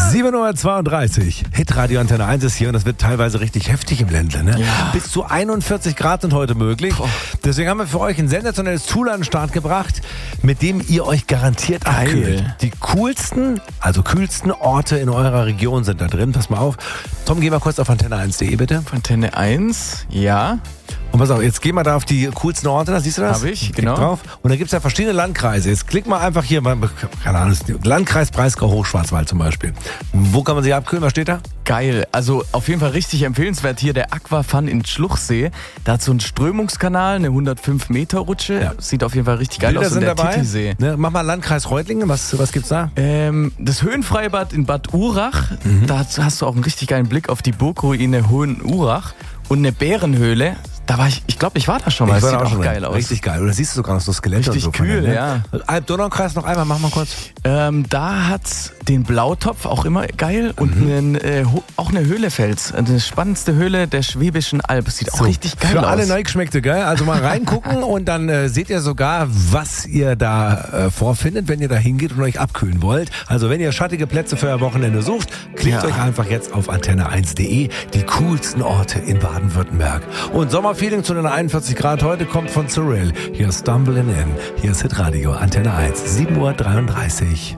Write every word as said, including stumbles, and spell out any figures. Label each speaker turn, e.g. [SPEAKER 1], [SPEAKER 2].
[SPEAKER 1] sieben Uhr zweiunddreißig. Hitradio Antenne eins ist hier und das wird teilweise richtig heftig im Ländle. Ne?
[SPEAKER 2] Ja.
[SPEAKER 1] Bis zu einundvierzig Grad sind heute möglich. Boah. Deswegen haben wir für euch ein sensationelles Tool an den Start gebracht, mit dem ihr euch garantiert abkühlt. Die coolsten, also kühlsten Orte in eurer Region sind da drin. Pass mal auf. Tom, geh mal kurz auf antenne eins punkt de bitte.
[SPEAKER 2] Antenne eins, ja.
[SPEAKER 1] Und pass auf, jetzt geh mal da auf die coolsten Orte, da siehst du das?
[SPEAKER 2] Habe ich,
[SPEAKER 1] klick
[SPEAKER 2] genau.
[SPEAKER 1] Drauf. Und da gibt es ja verschiedene Landkreise. Jetzt klick mal einfach hier, keine Ahnung, Landkreis Breisgau Hochschwarzwald zum Beispiel. Wo kann man sich abkühlen? Was steht da?
[SPEAKER 2] Geil, also auf jeden Fall richtig empfehlenswert hier der Aquafun in Schluchsee. Da hat so einen Strömungskanal, eine hundertfünf Meter Rutsche. Ja. Sieht auf jeden Fall richtig geil
[SPEAKER 1] Bilder
[SPEAKER 2] aus.
[SPEAKER 1] Sind
[SPEAKER 2] und der
[SPEAKER 1] dabei.
[SPEAKER 2] Titisee.
[SPEAKER 1] Ne, mach mal Landkreis Reutlingen, was, was gibt's da?
[SPEAKER 2] Ähm, das Höhenfreibad in Bad Urach. Mhm. Da hast du auch einen richtig geilen Blick auf die Burgruine Hohen Urach. Und eine Bärenhöhle. Da war ich, ich glaube, ich war da schon mal.
[SPEAKER 1] Ich
[SPEAKER 2] das
[SPEAKER 1] sieht
[SPEAKER 2] auch,
[SPEAKER 1] auch
[SPEAKER 2] geil aus.
[SPEAKER 1] Richtig geil. Oder siehst du sogar noch so Skelette
[SPEAKER 2] richtig
[SPEAKER 1] und so.
[SPEAKER 2] Kühl,
[SPEAKER 1] ne?
[SPEAKER 2] ja.
[SPEAKER 1] Alb-Donau-Kreis noch einmal, mach mal kurz.
[SPEAKER 2] Ähm, da hat's den Blautopf, auch immer geil. Und mhm. einen, äh, auch eine Höhlefels. Die spannendste Höhle der Schwäbischen Alb. Sieht auch so, richtig geil
[SPEAKER 1] für
[SPEAKER 2] aus.
[SPEAKER 1] Für alle Neugeschmeckte, gell? Also mal reingucken und dann äh, seht ihr sogar, was ihr da äh, vorfindet, wenn ihr da hingeht und euch abkühlen wollt. Also wenn ihr schattige Plätze für euer Wochenende sucht, klickt ja. euch einfach jetzt auf antenne eins punkt de. Die coolsten Orte in Baden-Württemberg. Und Sommerfeeling zu den einundvierzig Grad heute kommt von Surreal. Hier ist Stumbling In. Hier ist Hitradio Antenne eins. sieben Uhr dreiunddreißig.